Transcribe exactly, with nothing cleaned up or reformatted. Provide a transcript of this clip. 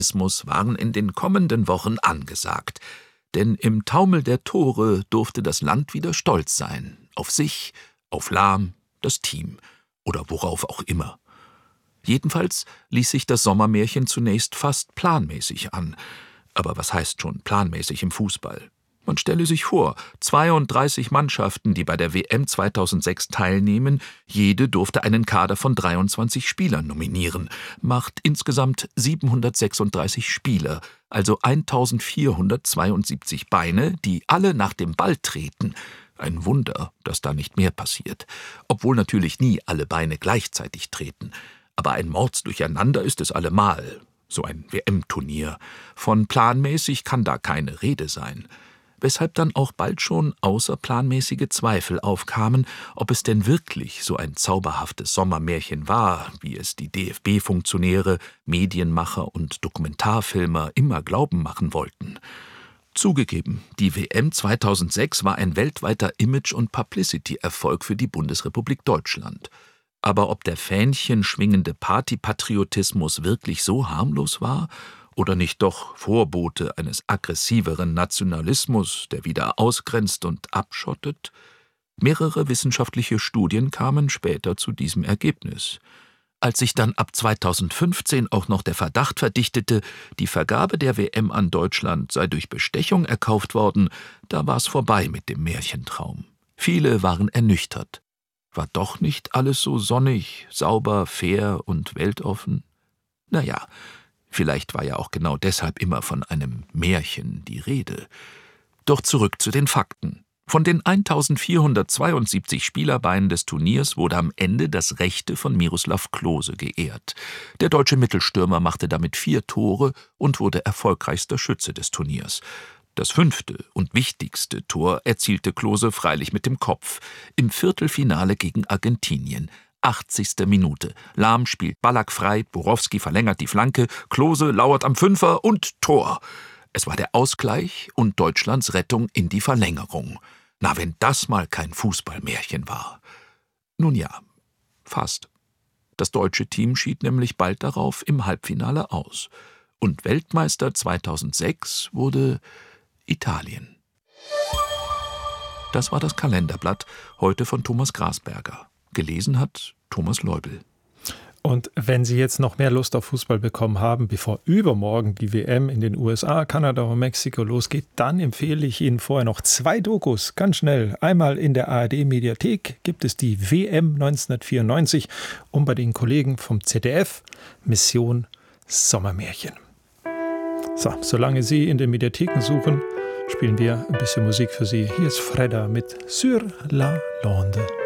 waren in den kommenden Wochen angesagt. Denn im Taumel der Tore durfte das Land wieder stolz sein. Auf sich, auf Lahm, das Team oder worauf auch immer. Jedenfalls ließ sich das Sommermärchen zunächst fast planmäßig an. Aber was heißt schon planmäßig im Fußball? Man stelle sich vor, zweiunddreißig Mannschaften, die bei der W M zweitausendsechs teilnehmen, jede durfte einen Kader von dreiundzwanzig Spielern nominieren, macht insgesamt siebenhundertsechsunddreißig Spieler, also eintausendvierhundertzweiundsiebzig Beine, die alle nach dem Ball treten. Ein Wunder, dass da nicht mehr passiert, obwohl natürlich nie alle Beine gleichzeitig treten. Aber ein Mordsdurcheinander ist es allemal, so ein W M-Turnier. Von planmäßig kann da keine Rede sein. Weshalb dann auch bald schon außerplanmäßige Zweifel aufkamen, ob es denn wirklich so ein zauberhaftes Sommermärchen war, wie es die D F B-Funktionäre, Medienmacher und Dokumentarfilmer immer glauben machen wollten. Zugegeben, die W M zweitausendsechs war ein weltweiter Image- und Publicity-Erfolg für die Bundesrepublik Deutschland. Aber ob der Fähnchen schwingende Partypatriotismus wirklich so harmlos war oder nicht doch Vorbote eines aggressiveren Nationalismus, der wieder ausgrenzt und abschottet? Mehrere wissenschaftliche Studien kamen später zu diesem Ergebnis. Als sich dann ab zweitausendfünfzehn auch noch der Verdacht verdichtete, die Vergabe der W M an Deutschland sei durch Bestechung erkauft worden, da war es vorbei mit dem Märchentraum. Viele waren ernüchtert. War doch nicht alles so sonnig, sauber, fair und weltoffen? Naja, vielleicht war ja auch genau deshalb immer von einem Märchen die Rede. Doch zurück zu den Fakten. Von den eintausendvierhundertzweiundsiebzig Spielerbeinen des Turniers wurde am Ende das rechte von Miroslav Klose geehrt. Der deutsche Mittelstürmer machte damit vier Tore und wurde erfolgreichster Schütze des Turniers. Das fünfte und wichtigste Tor erzielte Klose freilich mit dem Kopf im Viertelfinale gegen Argentinien. achtzigste Minute. Lahm spielt Ballack frei, Borowski verlängert die Flanke, Klose lauert am Fünfer und Tor. Es war der Ausgleich und Deutschlands Rettung in die Verlängerung. Na, wenn das mal kein Fußballmärchen war. Nun ja, fast. Das deutsche Team schied nämlich bald darauf im Halbfinale aus. Und Weltmeister zweitausendsechs wurde Italien. Das war das Kalenderblatt, heute von Thomas Grasberger. Gelesen hat Thomas Leubel. Und wenn Sie jetzt noch mehr Lust auf Fußball bekommen haben, bevor übermorgen die W M in den U S A, Kanada und Mexiko losgeht, dann empfehle ich Ihnen vorher noch zwei Dokus, ganz schnell. Einmal in der A R D-Mediathek gibt es die W M neunzehnhundertvierundneunzig und bei den Kollegen vom Z D F Mission Sommermärchen. So, solange Sie in den Mediatheken suchen, spielen wir ein bisschen Musik für Sie. Hier ist Fredda mit Sur la Lande.